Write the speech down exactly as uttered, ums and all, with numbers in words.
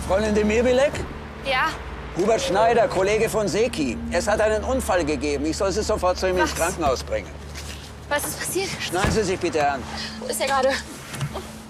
Freundin Demirbilek? Ja? Hubert Schneider, Kollege von Seki. Es hat einen Unfall gegeben. Ich soll Sie sofort zu ihm ins Was? Krankenhaus bringen. Was ist passiert? Schnallen Sie sich bitte an. Wo ist er gerade?